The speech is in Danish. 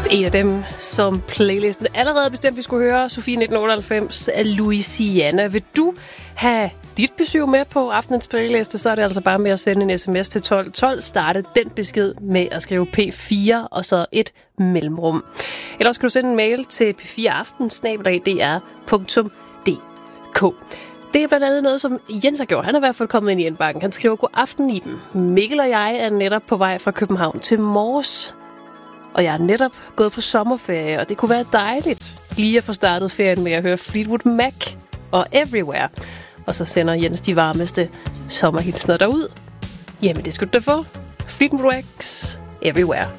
En af dem, som playlisten allerede bestemt, vi skulle høre, Sofie 1998 af Louisiana. Vil du have dit besøg med på aftenens playliste, så er det altså bare med at sende en sms til 1212. Starte den besked med at skrive P4 og så et mellemrum. Ellers kan du sende en mail til p4aften@dr.dk. Det er blandt andet noget, som Jens har gjort. Han er i hvert fald kommet ind i indbakken. Han skriver, god aften i den. Mikkel og jeg er netop på vej fra København til Mors. Og jeg er netop gået på sommerferie, og det kunne være dejligt lige at få startet ferien med at høre Fleetwood Mac og Everywhere. Og så sender Jens de varmeste sommerhilsner derud. Jamen, det skulle du da få. Fleetwood Mac, Everywhere.